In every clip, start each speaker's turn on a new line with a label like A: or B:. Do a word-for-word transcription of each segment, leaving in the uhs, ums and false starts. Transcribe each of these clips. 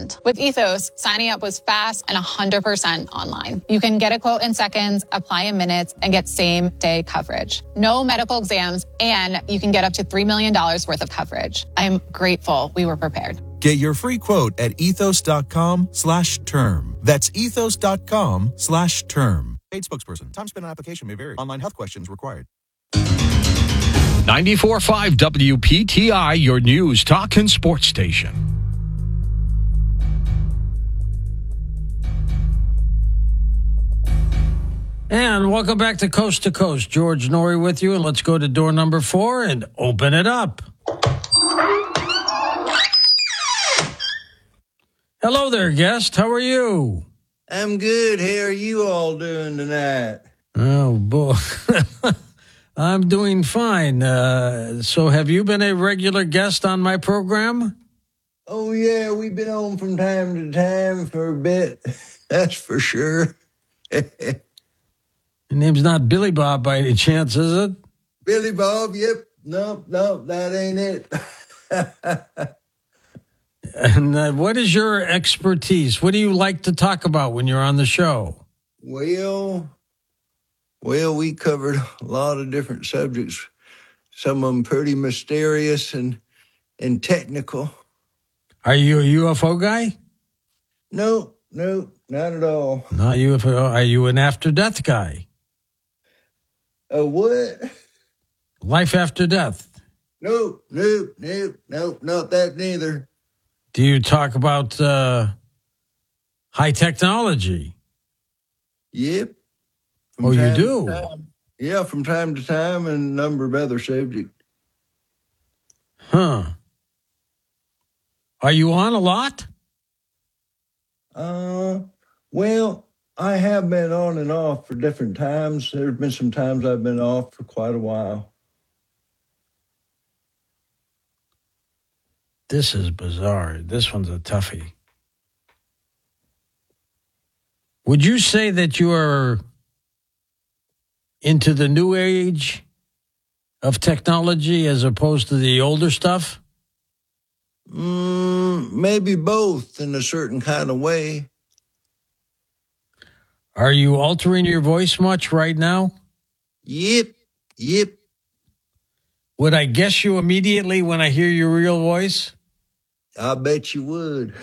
A: end. With Ethos, signing up was fast and one hundred percent online. You can get a quote in seconds, apply in minutes, and get same-day coverage. No medical exams, and you can get up to three million dollars worth of coverage. I'm grateful we were prepared.
B: Get your free quote at ethos.com slash term. That's ethos.com slash term. Paid spokesperson. Time spent on application may vary. Online health questions required.
C: ninety-four point five W P T I, your news, talk, and sports station.
D: And welcome back to Coast to Coast. George Noory with you, and let's go to door number four and open it up. Hello there, guest. How are you?
E: I'm good. How are you all doing tonight?
D: Oh, boy. I'm doing fine. Uh, so have you been a regular guest on my program?
E: Oh, yeah. We've been on from time to time for a bit. That's for sure.
D: Your name's not Billy Bob by any chance, is it?
E: Billy Bob? Yep. Nope, nope. That ain't it.
D: And uh, what is your expertise? What do you like to talk about when you're on the show?
E: Well, well, we covered a lot of different subjects. Some of them pretty mysterious and and technical.
D: Are you a U F O guy?
E: No, no, not at all.
D: Not U F O. Are you an after-death guy?
E: A what?
D: Life after death.
E: Nope, nope, nope, nope, not that neither.
D: Do you talk about uh, high technology?
E: Yep. From
D: Oh, you
E: time
D: do?
E: to time. Yeah, from time to time and a number of other subjects.
D: Huh. Are you on a lot?
E: Uh, well, I have been on and off for different times. There's been some times I've been off for quite a while.
D: This is bizarre. This one's a toughie. Would you say that you are into the new age of technology as opposed to the older stuff?
E: Mm, maybe both in a certain kind of way.
D: Are you altering your voice much right now?
E: Yep, yep.
D: Would I guess you immediately when I hear your real voice?
E: I bet you would.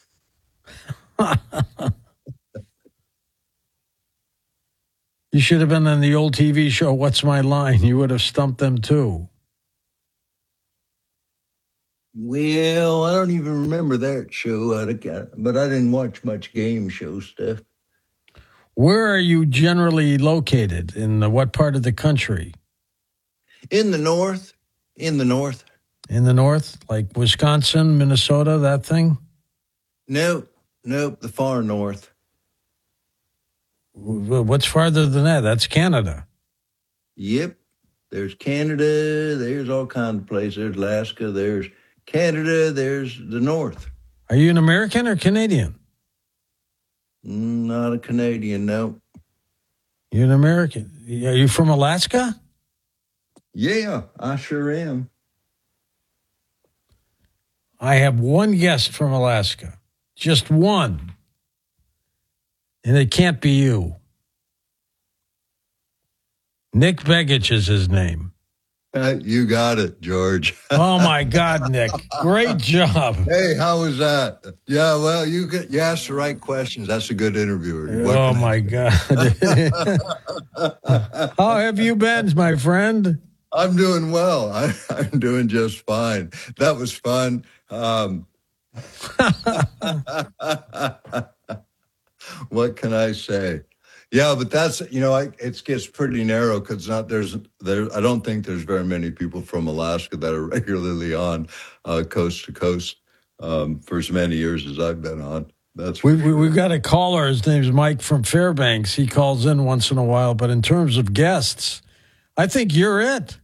D: You should have been on the old T V show, What's My Line? You would have stumped them too.
E: Well, I don't even remember that show, but I didn't watch much game show stuff.
D: Where are you generally located? In the, what part of the country?
E: In the north. In the north.
D: In the north? Like Wisconsin, Minnesota, that thing?
E: Nope. Nope. The far north.
D: What's farther than that? That's Canada.
E: Yep. There's Canada. There's all kinds of places. There's Alaska. There's Canada. There's the north.
D: Are you an American or Canadian?
E: Not a Canadian, no.
D: You're an American. Are you from Alaska?
E: Yeah, I sure am.
D: I have one guest from Alaska. Just one. And it can't be you. Nick Begich is his name.
E: Uh, you got it, George.
D: Oh, my God, Nick. Great job.
E: Hey, how was that? Yeah, well, you get, you asked the right questions. That's a good interviewer. What
D: oh, my God. How have you been, my friend?
E: I'm doing well. I, I'm doing just fine. That was fun. Um, what can I say? Yeah, but that's, you know, I, it gets pretty narrow because not there's there. I don't think there's very many people from Alaska that are regularly on uh, coast to coast um, for as many years as I've been on. That's
D: we,
E: sure.
D: we we've got a caller. His name's Mike from Fairbanks. He calls in once in a while. But in terms of guests, I think you're it.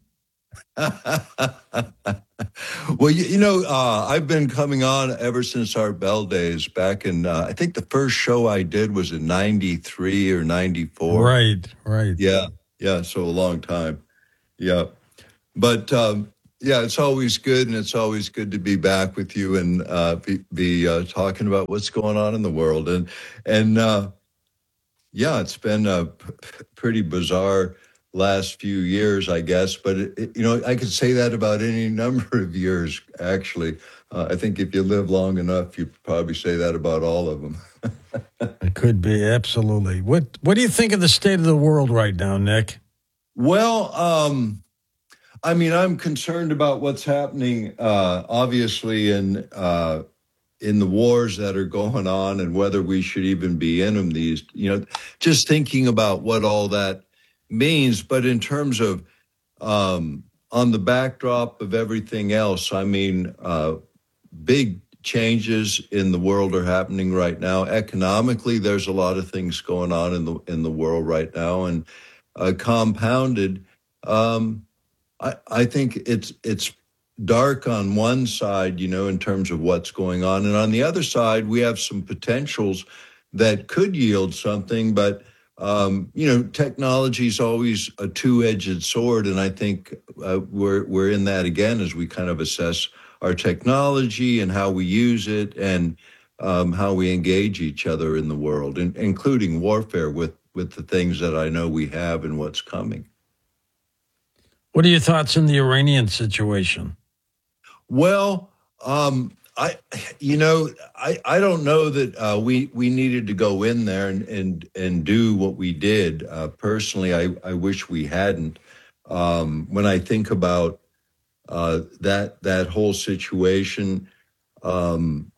E: Well, you, you know, uh, I've been coming on ever since our Bell days back in, uh, I think the first show I did was in ninety-three or ninety-four.
D: Right, right.
E: Yeah, yeah, so a long time. Yeah. But, um, Yeah, it's always good, and it's always good to be back with you and uh, be, be uh, talking about what's going on in the world. And and uh, yeah, it's been a p- pretty bizarre last few years, I guess. But it, it, you know, I could say that about any number of years. Actually, uh, I think if you live long enough, you probably say that about all of them.
D: It could be, absolutely. What What do you think of the state of the world right now, Nick?
E: Well, um, I mean, I'm concerned about what's happening, uh, obviously, in uh, in the wars that are going on, and whether we should even be in them. These, you know, just thinking about what all that means. But in terms of um, on the backdrop of everything else, I mean, uh, big changes in the world are happening right now. Economically, there's a lot of things going on in the in the world right now, and uh, compounded. Um, I, I think it's it's dark on one side, you know, in terms of what's going on. And on the other side, we have some potentials that could yield something. But, um, you know, technology is always a two-edged sword. And I think uh, we're, we're in that again as we kind of assess our technology and how we use it and um, how we engage each other in the world, in, including warfare with, with the things that I know we have and what's coming.
D: What are your thoughts on the Iranian situation?
E: Well, um, I, you know, I, I don't know that uh, we we needed to go in there and and, and do what we did. Uh, personally, I, I wish we hadn't. Um, when I think about uh, that that whole situation, um,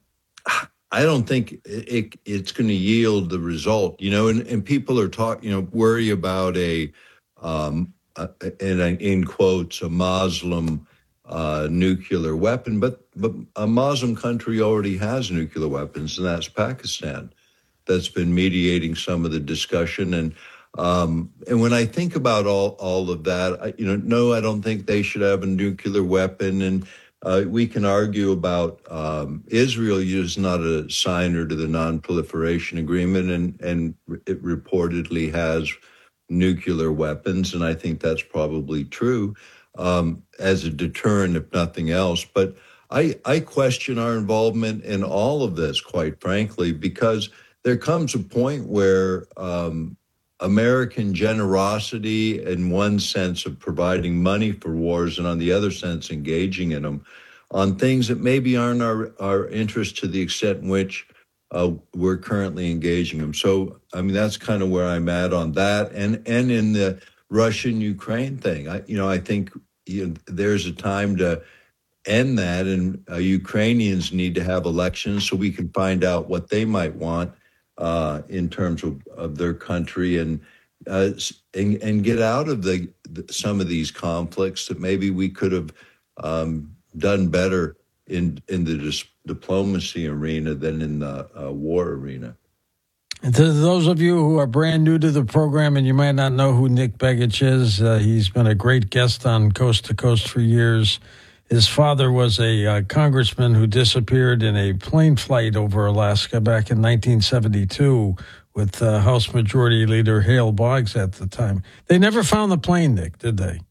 E: I don't think it, it it's going to yield the result. You know, and, and people are talking, you know, worry about a, um, a in in quotes, a Muslim uh, nuclear weapon, but but a Muslim country already has nuclear weapons, and that's Pakistan. That's been mediating some of the discussion, and um, and when I think about all all of that, I, you know, no, I don't think they should have a nuclear weapon, and uh, we can argue about um, Israel is not a signer to the Non-Proliferation Agreement, and and it reportedly has nuclear weapons, and I think that's probably true um, as a deterrent, if nothing else. But I, I question our involvement in all of this, quite frankly, because there comes a point where um, American generosity, in one sense of providing money for wars, and on the other sense engaging in them, on things that maybe aren't our, our interest to the extent in which uh, we're currently engaging them. So, I mean, that's kind of where I'm at on that. And and in the Russian-Ukraine thing, I, you know, I think you know, there's a time to end that, and uh, Ukrainians need to have elections so we can find out what they might want uh, in terms of, of their country, and, uh, and and get out of the, the some of these conflicts that maybe we could have um, done better in in the dis- diplomacy arena than in the uh, war arena.
D: And to those of you who are brand new to the program and you might not know who Nick Begich is, uh, he's been a great guest on Coast to Coast for years. His father was a uh, congressman who disappeared in a plane flight over Alaska back in nineteen seventy-two with uh, House Majority Leader Hale Boggs at the time. They never found the plane, Nick, did they?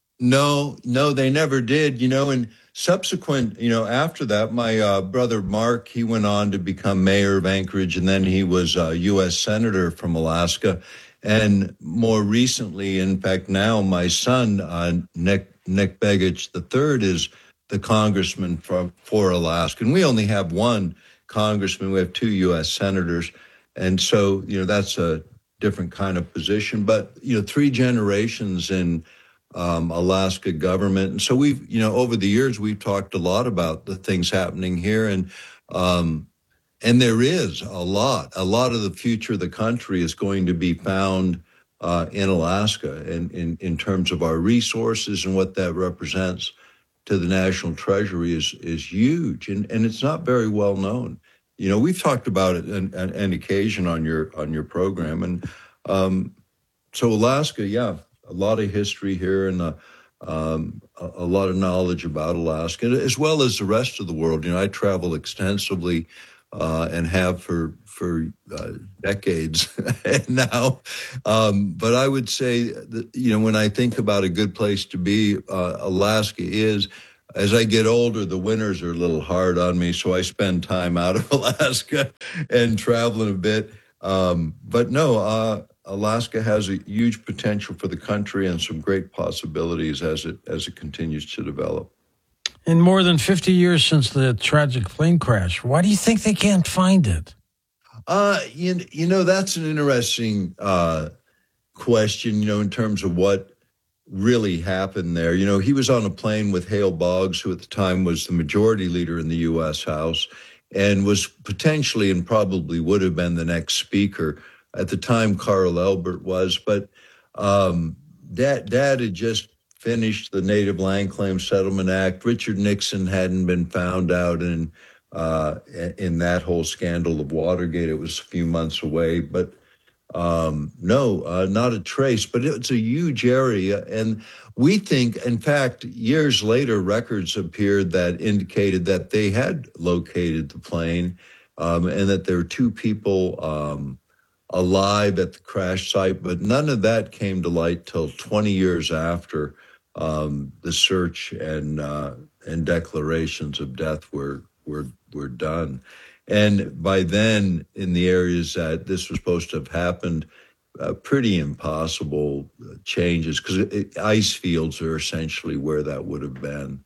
E: No, no, they never did. You know, and subsequent, you know, after that, my uh, brother Mark, he went on to become mayor of Anchorage, and then he was a U S senator from Alaska. And more recently, in fact, now my son, uh, Nick Nick Begich the third, is the congressman for, for Alaska. And we only have one congressman. We have two U S senators. And so, you know, that's a different kind of position. But, you know, three generations in um, Alaska government. And so we've, you know, over the years, we've talked a lot about the things happening here. And, um, and there is a lot, a lot of the future of the country is going to be found uh, in Alaska, and in, in terms of our resources and what that represents to the national treasury is is huge, and, and it's not very well known. You know, we've talked about it on, on an occasion on your on your program, and um, so Alaska, yeah, a lot of history here, and a, um, a, a lot of knowledge about Alaska, as well as the rest of the world. You know, I travel extensively uh, and have for for uh, decades now. Um, but I would say that, you know, when I think about a good place to be, uh, Alaska is. As I get older, the winters are a little hard on me, so I spend time out of Alaska and traveling a bit. Um, but no, uh, Alaska has a huge potential for the country and some great possibilities as it as it continues to develop.
D: In more than fifty years since the tragic plane crash, why do you think they can't find it?
E: Uh, you, you know, that's an interesting uh, question, you know, in terms of what really happened there. You know, he was on a plane with Hale Boggs, who at the time was the majority leader in the U S House and was potentially and probably would have been the next speaker. At the time, Carl Elbert was, but um, Dad, Dad had just finished the Native Land Claim Settlement Act. Richard Nixon hadn't been found out in uh, in that whole scandal of Watergate. It was a few months away, but Um, no, uh, not a trace, but it's a huge area. And we think, in fact, years later, records appeared that indicated that they had located the plane um, and that there were two people um, alive at the crash site. But none of that came to light till twenty years after um, the search and uh, and declarations of death were were were done. And by then, in the areas that this was supposed to have happened, uh, pretty impossible changes, because ice fields are essentially where that would have been.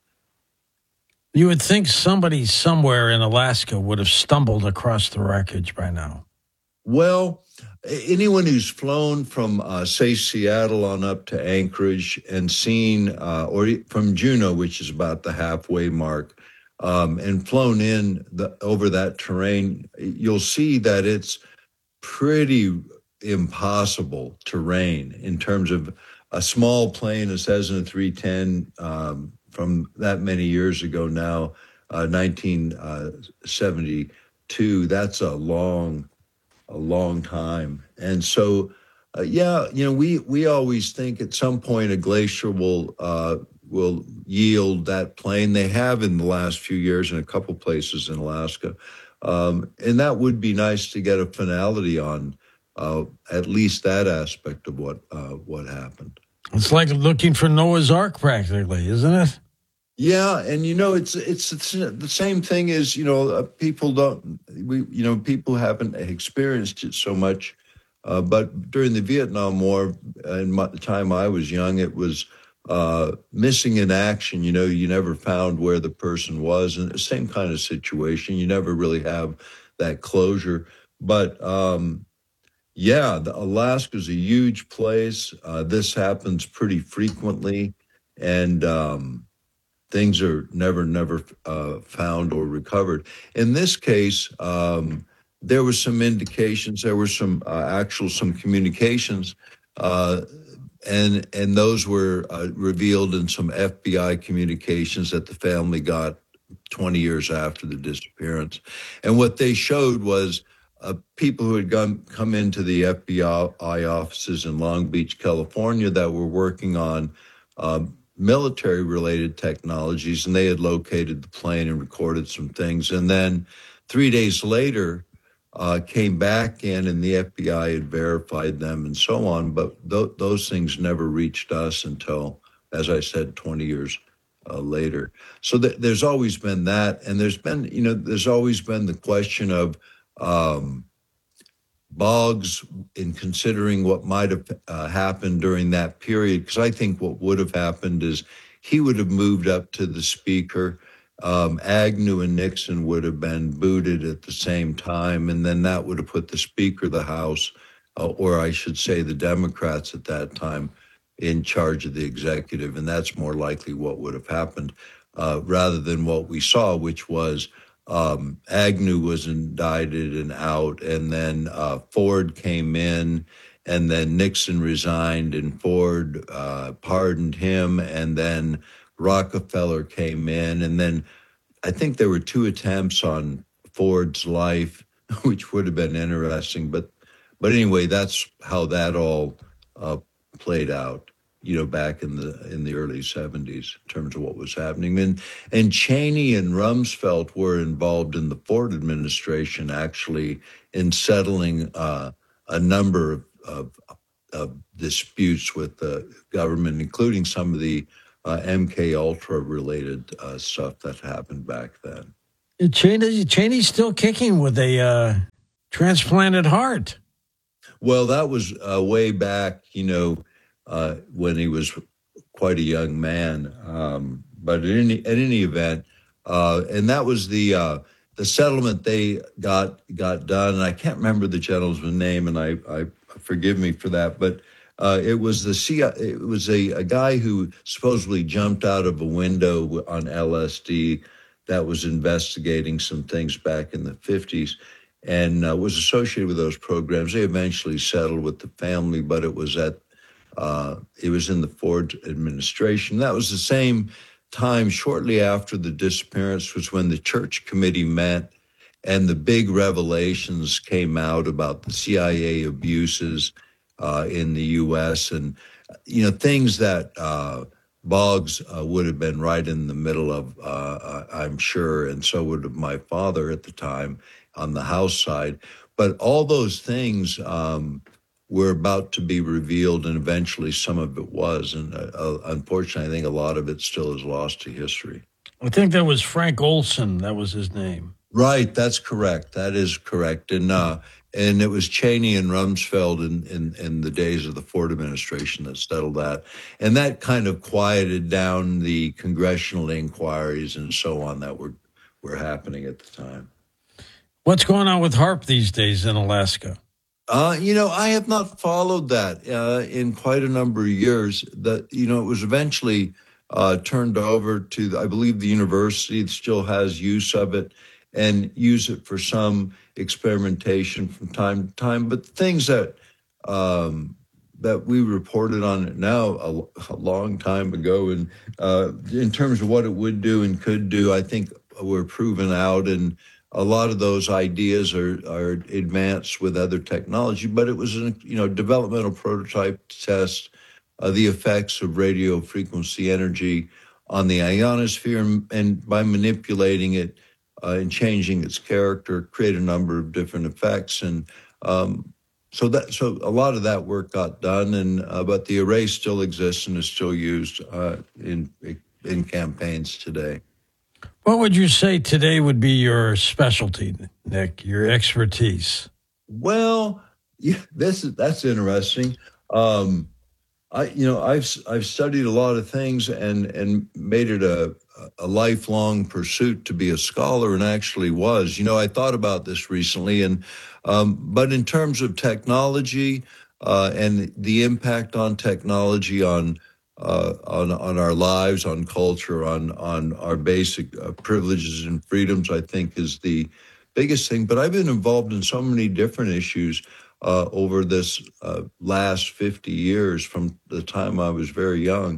D: You would think somebody somewhere in Alaska would have stumbled across the wreckage by now.
E: Well, anyone who's flown from, uh, say, Seattle on up to Anchorage and seen, uh, or from Juneau, which is about the halfway mark, Um, and flown in the, over that terrain, you'll see that it's pretty impossible terrain in terms of a small plane, a Cessna three ten um, from that many years ago now, uh, nineteen seventy-two. That's a long, a long time. And so, uh, yeah, you know, we, we always think at some point a glacier will uh, will yield that plane. They have in the last few years in a couple places in Alaska. Um, and that would be nice to get a finality on uh, at least that aspect of what uh, what happened.
D: It's like looking for Noah's Ark practically, isn't it?
E: Yeah, and you know, it's it's, it's the same thing as, you know, uh, people don't, we you know, people haven't experienced it so much. Uh, but during the Vietnam War, in my, the time I was young, it was uh, missing in action. You know, you never found where the person was, and the same kind of situation. You never really have that closure. But um, yeah, the, Alaska's a huge place. Uh, this happens pretty frequently, and um, things are never, never uh, found or recovered. In this case, um, there was some indications, there were some uh, actual, some communications, uh, and and those were uh, revealed in some F B I communications that the family got twenty years after the disappearance. And what they showed was uh, people who had gone, come into the F B I offices in Long Beach, California, that were working on um, military-related technologies, and they had located the plane and recorded some things. And then three days later, uh, came back in, and the F B I had verified them and so on. But th- those things never reached us until, as I said, twenty years uh, later. So th- there's always been that. And there's been, you know, there's always been the question of um, Boggs in considering what might have uh, happened during that period. Because I think what would have happened is he would have moved up to the speaker. Um, Agnew and Nixon would have been booted at the same time, and then that would have put the Speaker of the House, uh, or I should say the Democrats at that time, in charge of the executive, and that's more likely what would have happened, uh, rather than what we saw, which was um, Agnew was indicted and out, and then uh, Ford came in, and then Nixon resigned, and Ford uh, pardoned him, and then Rockefeller came in, and then I think there were two attempts on Ford's life, which would have been interesting. But, but anyway, that's how that all uh, played out. you know, back in the in the early seventies in terms of what was happening. And and Cheney and Rumsfeld were involved in the Ford administration, actually, in settling uh, a number of, of, of disputes with the government, including some of the uh, M K Ultra related uh, stuff that happened back then.
D: Cheney, Cheney's still kicking with a uh, transplanted heart.
E: Well, that was uh, way back, you know, uh, when he was quite a young man. Um, but at any, at any event, uh, and that was the uh, the settlement they got got done. And I can't remember the gentleman's name, and I, I forgive me for that. But uh, it was the C I A, it was a, a guy who supposedly jumped out of a window on L S D that was investigating some things back in the fifties. And uh, was associated with those programs. They eventually settled with the family, but it was at uh, it was in the Ford administration. That was the same time, shortly after the disappearance, was when the Church Committee met, and the big revelations came out about the C I A abuses uh, in the U S and you know things that uh, Boggs uh, would have been right in the middle of, uh, I'm sure, and so would have my father at the time on the House side. But all those things um, were about to be revealed, and eventually some of it was. And uh, uh, unfortunately, I think a lot of it still is lost to history.
D: I think that was Frank Olson. That was his name.
E: Right, that's correct. That is correct. And uh, and it was Cheney and Rumsfeld in, in, in the days of the Ford administration that settled that. And that kind of quieted down the congressional inquiries and so on that were, were happening at the time.
D: What's going on with HAARP these days in Alaska?
E: Uh, you know, I have not followed that uh, in quite a number of years. That you know, it was eventually uh, turned over to, I believe, the university. It still has use of it and use it for some experimentation from time to time. But things that um, that we reported on it now a, a long time ago, and uh, in terms of what it would do and could do, I think were proven out. And a lot of those ideas are, are advanced with other technology, but it was a you know developmental prototype to test uh, the effects of radio frequency energy on the ionosphere, and, and by manipulating it uh, and changing its character, create a number of different effects. And um, so that so a lot of that work got done, and uh, but the array still exists and is still used uh, in in campaigns today.
D: What would you say today would be your specialty, Nick, your expertise?
E: Well, yeah, this is that's interesting. Um, I, you know, I've I've studied a lot of things and and made it a a lifelong pursuit to be a scholar, and actually was. You know, I thought about this recently, and um, but in terms of technology uh, and the impact on technology on. Uh, on on our lives, on culture, on on our basic uh, privileges and freedoms, I think is the biggest thing. But I've been involved in so many different issues uh, over this uh, last fifty years, from the time I was very young.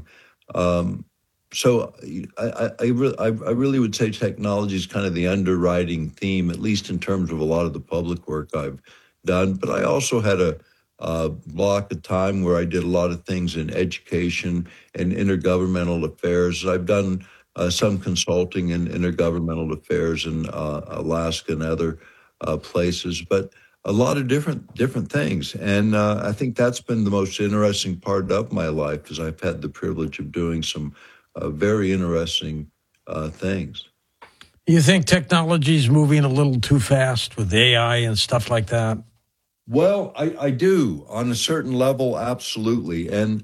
E: Um, so I I, I, re- I I really would say technology is kind of the underwriting theme, at least in terms of a lot of the public work I've done. But I also had a Uh, block of time where I did a lot of things in education and intergovernmental affairs. I've done uh, some consulting in intergovernmental affairs in uh, Alaska and other uh, places, but a lot of different different things. And uh, I think that's been the most interesting part of my life, because I've had the privilege of doing some uh, very interesting uh, things.
D: You think technology is moving a little too fast with A I and stuff like that?
E: Well, I, I do on a certain level, absolutely. And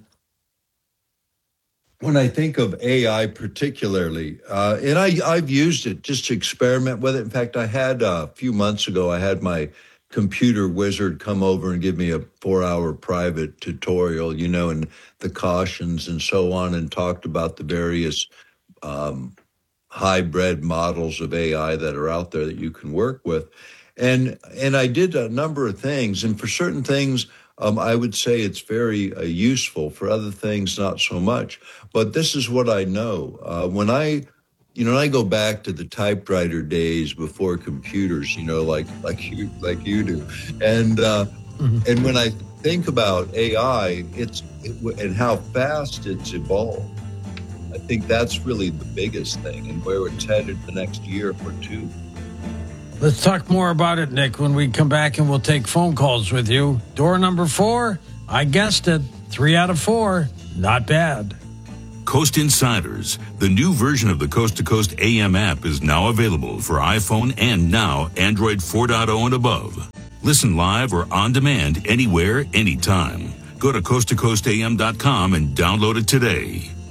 E: when I think of A I particularly, uh, and I, I've used it just to experiment with it. In fact, I had uh, a few months ago, I had my computer wizard come over and give me a four hour private tutorial, you know, and the cautions and so on, and talked about the various um, hybrid models of A I that are out there that you can work with. And and I did a number of things, and for certain things, um, I would say it's very uh, useful. For other things, not so much. But this is what I know. Uh, when I, you know, I go back to the typewriter days before computers, you know, like like you like you do, and uh, mm-hmm. and when I think about A I, it's it, and how fast it's evolved. I think that's really the biggest thing, and where it's headed the next year or two.
D: Let's talk more about it, Nick, when we come back, and we'll take phone calls with you. Door number four, I guessed it. Three out of four. Not bad.
F: Coast Insiders, the new version of the Coast to Coast A M app, is now available for iPhone and now Android four point oh and above. Listen live or on demand anywhere, anytime. Go to coast to coast a m dot com and download it today.